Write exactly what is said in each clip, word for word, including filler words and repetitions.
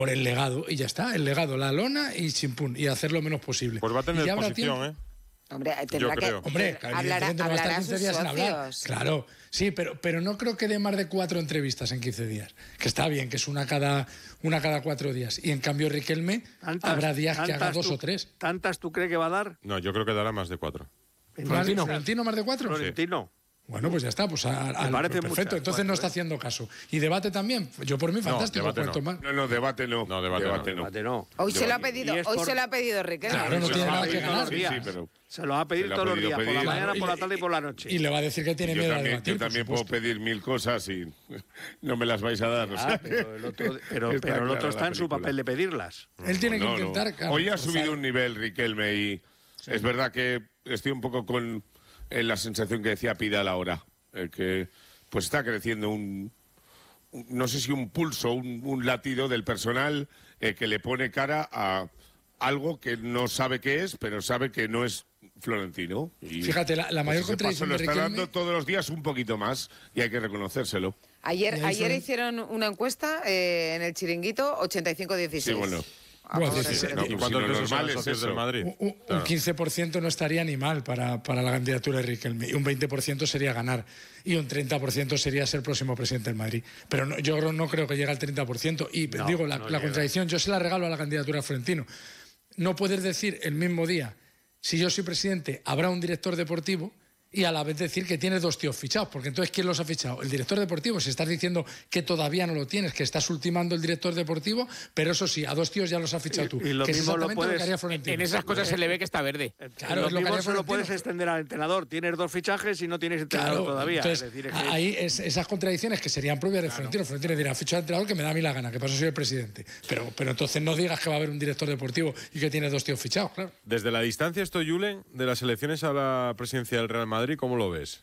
por el legado, y ya está, el legado, la lona y chimpún, y hacer lo menos posible. Pues va a tener posición, ¿eh? Hombre, tendrá que Hombre, claro, hablará, evidentemente no va a estar hablará a quince sus días sin hablar. socios. Claro, sí, pero, pero no creo que dé más de cuatro entrevistas en quince días. Que está bien, que es una cada, una cada cuatro días. Y en cambio Riquelme ¿Tantas, habrá días que haga dos tú, o tres. ¿Tantas tú crees que va a dar? No, yo creo que dará más de cuatro. ¿Florentino? ¿Florentino más de cuatro? Florentino. Bueno, pues ya está, pues a, a, Me parece perfecto. mucha, Entonces cuatro, no está ¿eh? haciendo caso. ¿Y debate también? Yo por mí fantástico, debate cuanto no. más. No, no, debate no. No, debate no. no. Debate no. Hoy se lo ha Debate. pedido, Y es hoy por- se lo ha pedido Riquelme. Claro, no Se tiene lo ha nada que pedido ganar. todos los días. Sí, pero- Se lo va a pedir Se lo ha todos los pedido días, por la pedir. mañana, Y por la le- tarde y por la noche. Y le va a decir que tiene Yo miedo a también, debatir, yo por también puedo supuesto. pedir mil cosas y no me las vais a dar. o Ah, sea pero el otro, pero, está pero el clara otro está la en su película. papel de pedirlas. Él tiene que No, no. intentar... claro, Hoy ha forzar. subido un nivel Riquelme y es verdad que estoy un poco con eh, la sensación que decía Pidal ahora, eh, que pues está creciendo un, un- no sé si un pulso, un, un latido del personal eh, que le pone cara a algo que no sabe qué es, pero sabe que no es Florentino. Y, Fíjate, la, la mayor pues, ese paso contradicción lo de está Riquelme... dando todos los días un poquito más y hay que reconocérselo. Ayer, Y ahí ayer fue- hicieron una encuesta eh, en el Chiringuito, ochenta y cinco dieciséis. Sí, bueno. A Bueno, favor de dieciséis, Florentino. ¿Y no, cuántos si lo de esos son normal los es socios eso. del Madrid? Un, un- Claro. un quince por ciento no estaría ni mal para, para la candidatura de Riquelme, y un veinte por ciento sería ganar, y un treinta por ciento sería ser próximo presidente del Madrid. Pero no, yo creo- no creo que llegue al treinta por ciento. Y No, digo, la, no la llega. contradicción, yo se la regalo a la candidatura de Florentino. No puedes decir el mismo día, si yo soy presidente, habrá un director deportivo, y a la vez decir que tienes dos tíos fichados, porque entonces ¿quién los ha fichado? El director deportivo. Si estás diciendo que todavía no lo tienes, que estás ultimando el director deportivo, pero eso sí, a dos tíos ya los has fichado Y- tú. y lo que es mismo lo exactamente lo, puedes- que haría Florentino. En esas cosas se le ve que está verde. Claro, lo es lo que mismo haría se lo Florentino. puedes extender al entrenador. Tienes dos fichajes y no tienes entrenador Claro, todavía. entonces, es decir, es que- ahí es, esas contradicciones que serían propias de Florentino. Florentino dirá, ficho al entrenador que me da a mí la gana, que paso soy el presidente. Pero, pero entonces no digas que va a haber un director deportivo y que tiene dos tíos fichados, claro. Desde la distancia, esto, Julen, de las elecciones a la presidencia del Real Madrid, ¿cómo lo ves?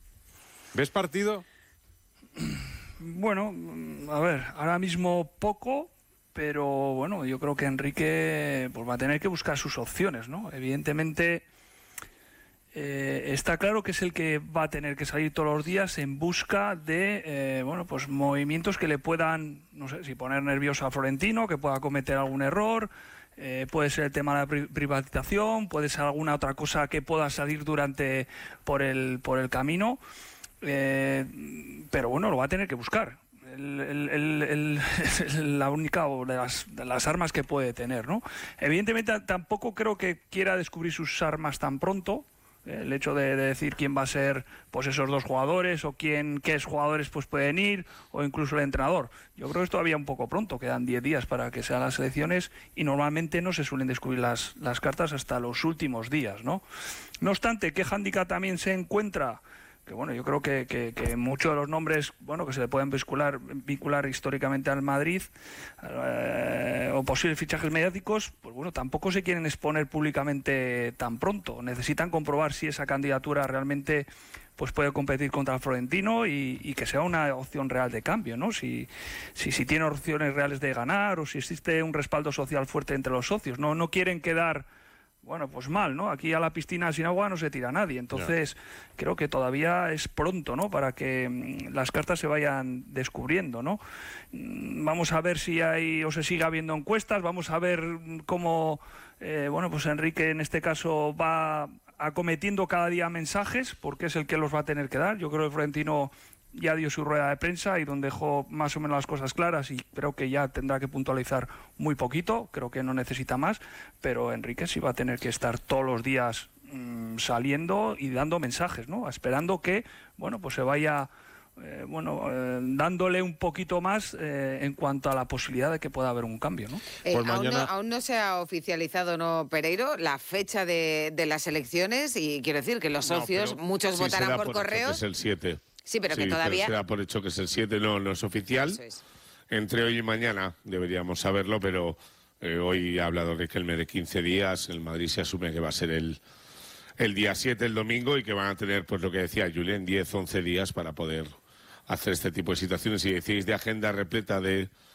¿Ves partido? Bueno, a ver, ahora mismo poco, pero bueno, yo creo que Enrique pues va a tener que buscar sus opciones, ¿no? Evidentemente eh, está claro que es el que va a tener que salir todos los días en busca de eh, bueno, pues movimientos que le puedan, no sé, si poner nervioso a Florentino, que pueda cometer algún error. Eh, puede ser el tema de la pri- privatización, puede ser alguna otra cosa que pueda salir durante por el por el camino. Eh, pero bueno, lo va a tener que buscar. El, el- el- el- es la única o de las, de las armas que puede tener, ¿no? Evidentemente tampoco creo que quiera descubrir sus armas tan pronto. El hecho de, de decir quién va a ser pues esos dos jugadores o quién qué jugadores pues pueden ir o incluso el entrenador. Yo creo que es todavía un poco pronto, quedan diez días para que sean las elecciones y normalmente no se suelen descubrir las, las cartas hasta los últimos días, ¿no? No obstante, ¿qué hándicap también se encuentra? Que bueno, yo creo que, que, que muchos de los nombres bueno que se le pueden vincular, vincular históricamente al Madrid eh, o posibles fichajes mediáticos, pues bueno, tampoco se quieren exponer públicamente tan pronto. Necesitan comprobar si esa candidatura realmente pues puede competir contra el Florentino y, y que sea una opción real de cambio, ¿no? Si, si, si tiene opciones reales de ganar o si existe un respaldo social fuerte entre los socios. No, no quieren quedar... Bueno, pues mal, ¿no? Aquí a la piscina sin agua no se tira nadie. Entonces, yeah. creo que todavía es pronto, ¿no? Para que mm, las cartas se vayan descubriendo, ¿no? Mm, vamos a ver si hay o se sigue habiendo encuestas. Vamos a ver cómo, eh, bueno, pues Enrique en este caso va acometiendo cada día mensajes, porque es el que los va a tener que dar. Yo creo que Florentino ya dio su rueda de prensa y donde dejó más o menos las cosas claras y creo que ya tendrá que puntualizar muy poquito, creo que no necesita más, pero Enrique sí va a tener que estar todos los días mmm, saliendo y dando mensajes, ¿no? Esperando que, bueno, pues se vaya eh, bueno, eh, dándole un poquito más eh, en cuanto a la posibilidad de que pueda haber un cambio, ¿no? Eh, Pues aún, mañana... no, aún no se ha oficializado, ¿no, Pereiro, la fecha de, de las elecciones? Y quiero decir que los socios, no, muchos sí, votarán por por correo. Es el siete. Sí, pero sí, que todavía... Pero se da por hecho que es el siete, no, no es oficial. Eso es. Entre hoy y mañana deberíamos saberlo, pero eh, hoy ha hablado Riquelme de quince días. El Madrid se asume que va a ser el, el día siete, el domingo, y que van a tener, pues lo que decía Julen, diez, once días para poder hacer este tipo de situaciones. Y decís de agenda repleta de,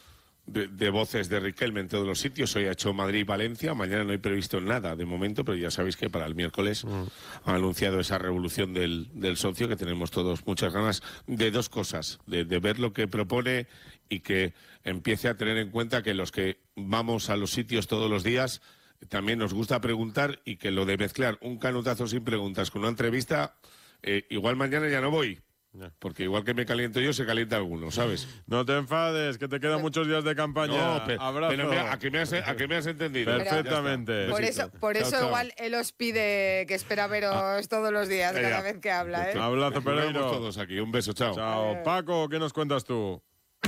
de, de voces de Riquelme en todos los sitios. Hoy ha hecho Madrid y Valencia, mañana no hay previsto nada de momento, pero ya sabéis que para el miércoles mm. han anunciado esa revolución del, del socio, que tenemos todos muchas ganas de dos cosas, de, de ver lo que propone y que empiece a tener en cuenta que los que vamos a los sitios todos los días también nos gusta preguntar, y que lo de mezclar un canutazo sin preguntas con una entrevista, eh, igual mañana ya no voy. Porque igual que me caliento yo, se calienta alguno, ¿sabes? No te enfades, que te quedan muchos días de campaña. No, pero, Abrazo. pero mira, a que me has, a que me has entendido. Perfectamente. Por eso, por eso chao, igual él os pide que espera veros ah. todos los días, cada ya. vez que habla, ¿eh? Abrazo, Pereiro. Todos aquí. Un beso, chao. Chao. Paco, ¿qué nos cuentas tú?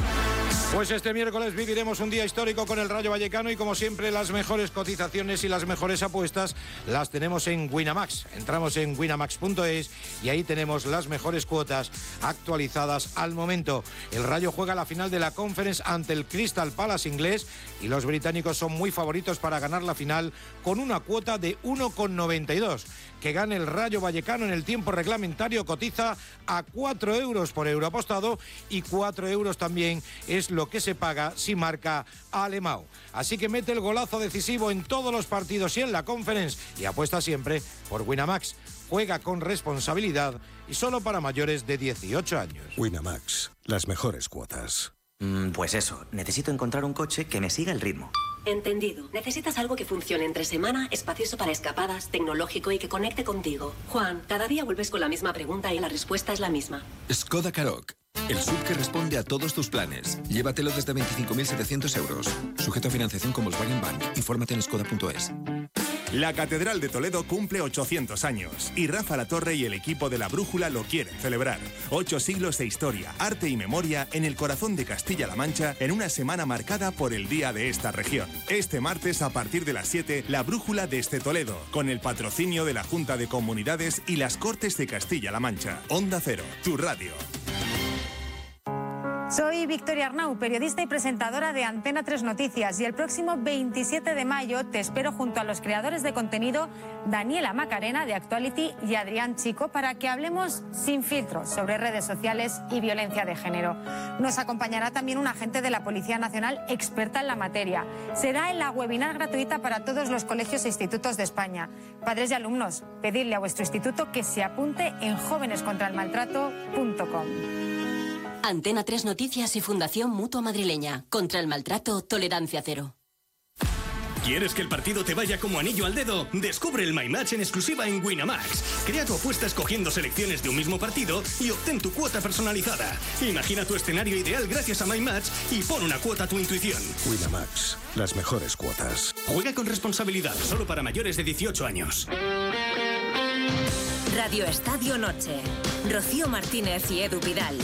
Pues este miércoles viviremos un día histórico con el Rayo Vallecano y, como siempre, las mejores cotizaciones y las mejores apuestas las tenemos en Winamax. Entramos en winamax punto es y ahí tenemos las mejores cuotas actualizadas al momento. El Rayo juega la final de la Conference ante el Crystal Palace inglés y los británicos son muy favoritos para ganar la final con una cuota de uno coma noventa y dos. Que gane el Rayo Vallecano en el tiempo reglamentario cotiza a cuatro euros por euro apostado, y cuatro euros también es lo que se paga si marca Alemão. Así que mete el golazo decisivo en todos los partidos y en la Conference y apuesta siempre por Winamax. Juega con responsabilidad y solo para mayores de dieciocho años. Winamax, las mejores cuotas. Mm, pues eso, necesito encontrar un coche que me siga el ritmo. Entendido. Necesitas algo que funcione entre semana, espacioso para escapadas, tecnológico y que conecte contigo. Juan, cada día vuelves con la misma pregunta y la respuesta es la misma. Skoda Karoq, el S U V que responde a todos tus planes. Llévatelo desde veinticinco mil setecientos euros. Sujeto a financiación con Volkswagen Bank. Infórmate en skoda punto es. La Catedral de Toledo cumple ochocientos años y Rafa Latorre y el equipo de La Brújula lo quieren celebrar. Ocho siglos de historia, arte y memoria en el corazón de Castilla-La Mancha, en una semana marcada por el día de esta región. Este martes, a partir de las siete, La Brújula desde Toledo, con el patrocinio de la Junta de Comunidades y las Cortes de Castilla-La Mancha. Onda Cero, tu radio. Soy Victoria Arnau, periodista y presentadora de Antena tres Noticias, y el próximo veintisiete de mayo te espero junto a los creadores de contenido Daniela Macarena de Actuality y Adrián Chico para que hablemos sin filtros sobre redes sociales y violencia de género. Nos acompañará también un agente de la Policía Nacional experta en la materia. Será en la webinar gratuita para todos los colegios e institutos de España. Padres y alumnos, pedidle a vuestro instituto que se apunte en jóvenes contra el maltrato punto com. Antena tres Noticias y Fundación Mutua Madrileña. Contra el maltrato, tolerancia cero. ¿Quieres que el partido te vaya como anillo al dedo? Descubre el My Match en exclusiva en Winamax. Crea tu apuesta escogiendo selecciones de un mismo partido y obtén tu cuota personalizada. Imagina tu escenario ideal gracias a My Match y pon una cuota a tu intuición. Winamax, las mejores cuotas. Juega con responsabilidad, solo para mayores de dieciocho años. Radio Estadio Noche. Rocío Martínez y Edu Pidal.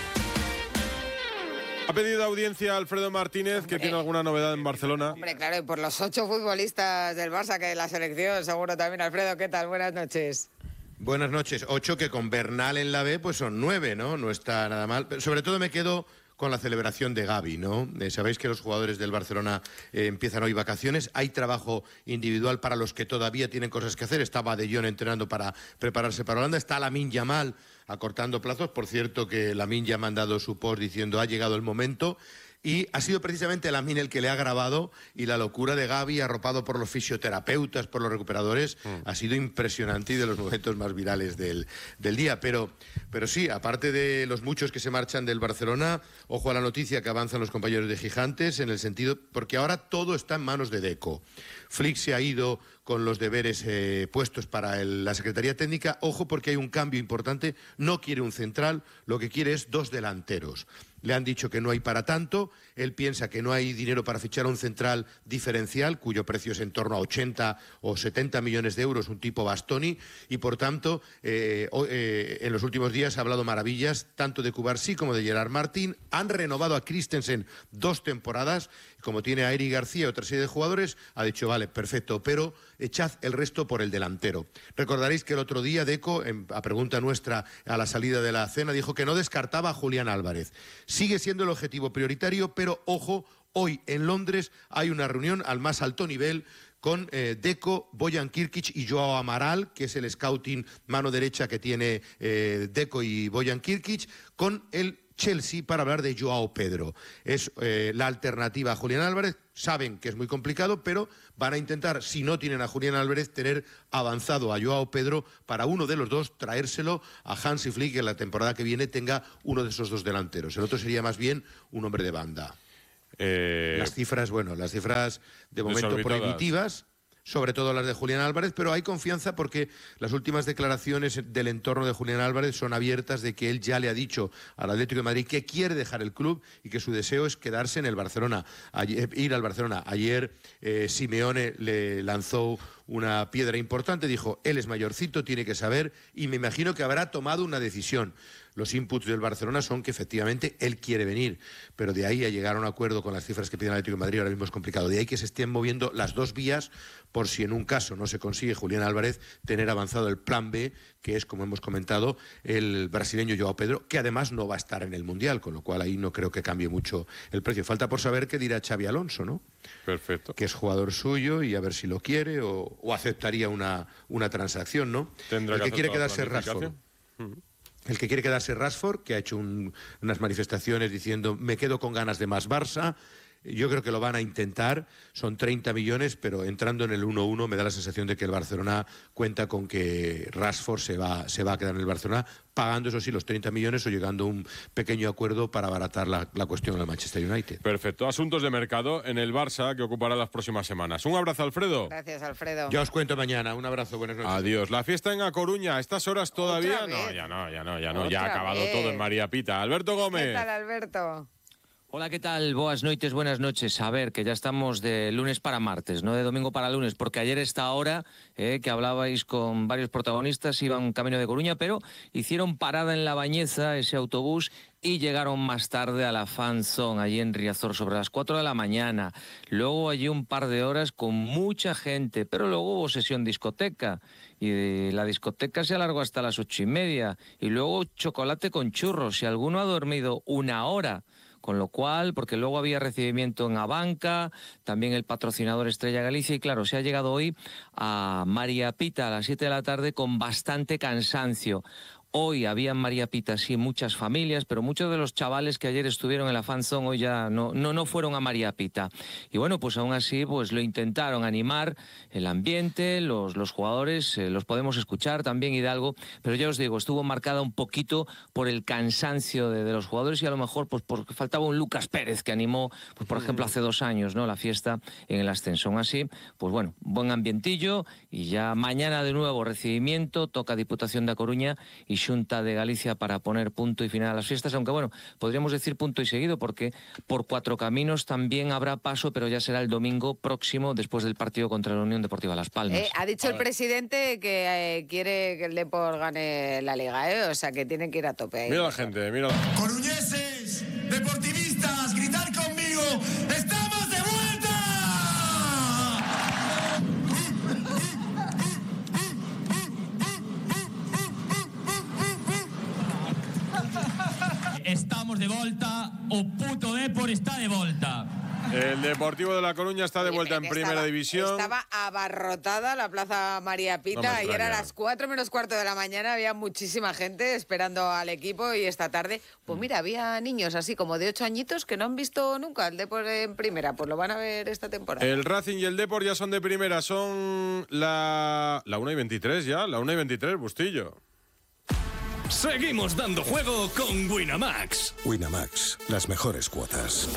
Ha pedido audiencia Alfredo Martínez, Hombre. que tiene alguna novedad en Barcelona. Hombre, claro, y por los ocho futbolistas del Barça que de la selección, seguro también. Alfredo, ¿qué tal? Buenas noches. Buenas noches. Ocho que con Bernal en la B, pues son nueve, ¿no? No está nada mal. Pero sobre todo me quedo con la celebración de Gavi, ¿no? Eh, sabéis que los jugadores del Barcelona eh, empiezan hoy vacaciones. Hay trabajo individual para los que todavía tienen cosas que hacer. Estaba De Jong entrenando para prepararse para Holanda. Está Lamine Yamal acortando plazos. Por cierto, que Lamine ya ha mandado su post diciendo ha llegado el momento. Y ha sido precisamente Lamine el que le ha grabado, y la locura de Gavi, arropado por los fisioterapeutas, por los recuperadores, mm. ha sido impresionante y de los momentos más virales del, del día. Pero, pero sí, aparte de los muchos que se marchan del Barcelona, ojo a la noticia que avanzan los compañeros de Gigantes, en el sentido, porque ahora todo está en manos de Deco. Flick se ha ido con los deberes eh, puestos para el, la Secretaría Técnica. Ojo, porque hay un cambio importante. No quiere un central, lo que quiere es dos delanteros. Le han dicho que no hay para tanto. Él piensa que no hay dinero para fichar a un central diferencial, cuyo precio es en torno a ochenta o setenta millones de euros, un tipo Bastoni, y por tanto, eh, eh, en los últimos días ha hablado maravillas tanto de Cubarsí como de Gerard Martín. Han renovado a Christensen dos temporadas, como tiene a Eric García y otra serie de jugadores, ha dicho, vale, perfecto, pero echad el resto por el delantero. Recordaréis que el otro día Deco, en, a pregunta nuestra a la salida de la cena, dijo que no descartaba a Julián Álvarez. Sigue siendo el objetivo prioritario, pero ojo, hoy en Londres hay una reunión al más alto nivel con eh, Deco, Bojan Kirkic y Joao Amaral, que es el scouting mano derecha que tiene eh, Deco y Bojan Kirkic, con el Chelsea para hablar de Joao Pedro. Es eh, la alternativa a Julián Álvarez. Saben que es muy complicado, pero van a intentar, si no tienen a Julián Álvarez, tener avanzado a Joao Pedro para uno de los dos, traérselo a Hansi Flick, que en la temporada que viene tenga uno de esos dos delanteros. El otro sería más bien un hombre de banda. Eh... Las cifras, bueno, las cifras de momento prohibitivas, sobre todo las de Julián Álvarez, pero hay confianza porque las últimas declaraciones del entorno de Julián Álvarez son abiertas de que él ya le ha dicho al Atlético de Madrid que quiere dejar el club y que su deseo es quedarse en el Barcelona, ayer, ir al Barcelona. Ayer eh, Simeone le lanzó una piedra importante, dijo, él es mayorcito, tiene que saber, y me imagino que habrá tomado una decisión. Los inputs del Barcelona son que efectivamente él quiere venir, pero de ahí a llegar a un acuerdo con las cifras que pide el Atlético de Madrid ahora mismo es complicado. De ahí que se estén moviendo las dos vías por si en un caso no se consigue Julián Álvarez tener avanzado el plan B, que es, como hemos comentado, el brasileño Joao Pedro, que además no va a estar en el Mundial, con lo cual ahí no creo que cambie mucho el precio. Falta por saber qué dirá Xabi Alonso, ¿no? Perfecto. Que es jugador suyo y a ver si lo quiere o, o aceptaría una, una transacción, ¿no? Tendrá el que, que quiere hacer quedarse toda la Rashford. planificación. El que quiere quedarse Rashford, que ha hecho un, unas manifestaciones diciendo me quedo con ganas de más Barça. Yo creo que lo van a intentar, son treinta millones, pero entrando en el uno uno me da la sensación de que el Barcelona cuenta con que Rashford se va, se va a quedar en el Barcelona, pagando eso sí los treinta millones o llegando a un pequeño acuerdo para abaratar la, la cuestión del Manchester United. Perfecto, asuntos de mercado en el Barça que ocupará las próximas semanas. Un abrazo, Alfredo. Gracias, Alfredo. Ya os cuento mañana, un abrazo, buenas noches. Adiós. La fiesta en A Coruña, ¿a estas horas todavía? ¿Otra No, vez? ya no, ya no, ya no, ¿Otra ya ha acabado vez? todo en María Pita. Alberto Gómez. ¿Qué tal, Alberto? Hola, ¿qué tal? Boas noites, buenas noches. A ver, que ya estamos de lunes para martes, no de domingo para lunes, porque ayer esta hora eh, que hablabais con varios protagonistas iban camino de Coruña, pero hicieron parada en La Bañeza, ese autobús, y llegaron más tarde a la Fan Zone, allí en Riazor, sobre las cuatro de la mañana. Luego allí un par de horas con mucha gente, pero luego hubo sesión discoteca, y la discoteca se alargó hasta las ocho y media, y luego chocolate con churros, si alguno ha dormido una hora. Con lo cual, porque luego había recibimiento en Abanca, también el patrocinador Estrella Galicia, y claro, se ha llegado hoy a María Pita a las siete de la tarde con bastante cansancio. Hoy había en María Pita, sí, muchas familias, pero muchos de los chavales que ayer estuvieron en la Fan Zone hoy ya no, no, no fueron a María Pita. Y bueno, pues aún así pues lo intentaron animar, el ambiente, los, los jugadores, eh, los podemos escuchar también Hidalgo, pero ya os digo, estuvo marcada un poquito por el cansancio de, de los jugadores y a lo mejor pues porque faltaba un Lucas Pérez que animó, pues por ejemplo, hace dos años, ¿no?, la fiesta en el ascenso. Aún así, pues bueno, buen ambientillo y ya mañana de nuevo recibimiento, toca Diputación de A Coruña y Xunta de Galicia para poner punto y final a las fiestas, aunque bueno, podríamos decir punto y seguido porque por Cuatro Caminos también habrá paso, pero ya será el domingo próximo después del partido contra la Unión Deportiva Las Palmas. Eh, ha dicho el presidente que eh, quiere que el Depor gane la Liga, ¿eh? O sea que tienen que ir a tope ahí. Mira la gente, mira. Coruñeses, deportivistas, gritar conmigo, ¡estamos de vuelta! Estamos de volta, o puto Depor está de volta. El Deportivo de La Coruña está de vuelta en Primera estaba, División. Estaba abarrotada la Plaza María Pita. No me Ayer a extraña. las cuatro menos cuarto de la mañana había muchísima gente esperando al equipo y esta tarde, pues mira, había niños así como de ocho añitos que no han visto nunca el Depor en Primera, pues lo van a ver esta temporada. El Racing y el Depor ya son de Primera, son la, la una y veintitrés ya, la una y veintitrés, Bustillo. Seguimos dando juego con Winamax. Winamax, las mejores cuotas.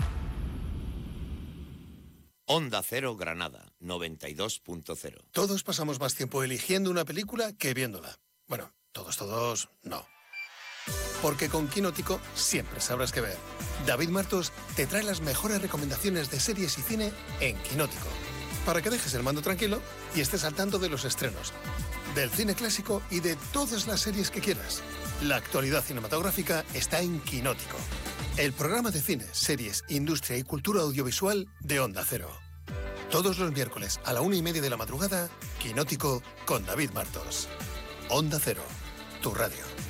Onda Cero Granada, noventa y dos punto cero. Todos pasamos más tiempo eligiendo una película que viéndola. Bueno, todos, todos, no. Porque con Quinótico siempre sabrás qué ver. David Martos te trae las mejores recomendaciones de series y cine en Quinótico. Para que dejes el mando tranquilo y estés al tanto de los estrenos, del cine clásico y de todas las series que quieras. La actualidad cinematográfica está en Quinótico. El programa de cine, series, industria y cultura audiovisual de Onda Cero. Todos los miércoles a la una y media de la madrugada, Quinótico con David Martos. Onda Cero, tu radio.